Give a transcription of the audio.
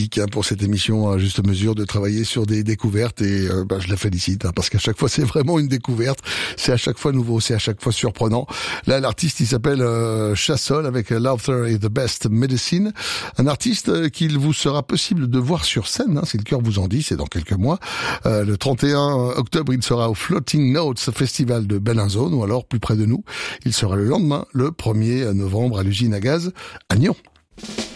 magnifique pour cette émission à juste mesure de travailler sur des découvertes et je la félicite parce qu'à chaque fois c'est vraiment une découverte, c'est à chaque fois nouveau, c'est à chaque fois surprenant. Là l'artiste il s'appelle Chassol avec Laughter is the Best Medicine, un artiste qu'il vous sera possible de voir sur scène, si le cœur vous en dit, c'est dans quelques mois. Le 31 octobre il sera au Floating Notes Festival de Bellinzone ou alors plus près de nous, il sera le lendemain, le 1er novembre à l'usine à gaz à Nyon.